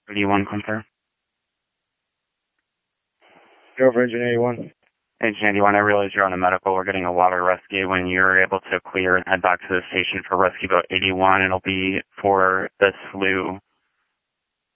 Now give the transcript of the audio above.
81, Clinton. Go for Engine 81. Engine 81, I realize you're on a medical. We're getting a water rescue. When you're able to clear and head back to the station for rescue boat 81, it'll be for the SLU